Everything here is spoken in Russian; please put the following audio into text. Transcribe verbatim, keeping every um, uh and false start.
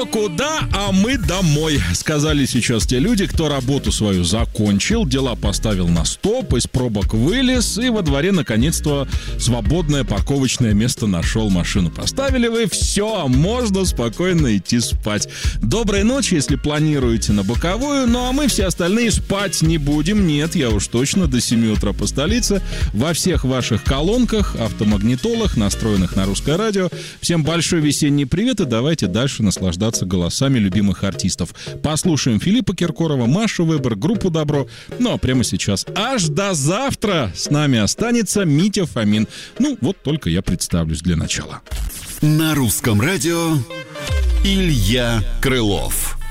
Кто куда, а мы домой, сказали сейчас те люди, кто работу свою закончил, дела поставил на стоп, из пробок вылез и во дворе наконец-то свободное парковочное место нашел. Машину поставили вы, все, можно спокойно идти спать. Доброй ночи, если планируете на боковую, ну а мы все остальные спать не будем. Нет, я уж точно до семи утра по столице, во всех ваших колонках, автомагнитолах, настроенных на русское радио. Всем большой весенний привет и давайте дальше наслаждаться голосами любимых артистов. Послушаем Филиппа Киркорова, Машу Вебер, группу «Добро». Ну а прямо сейчас аж до завтра с нами останется Митя Фомин. Ну вот только я представлюсь для начала. На русском радио Илья Крылов.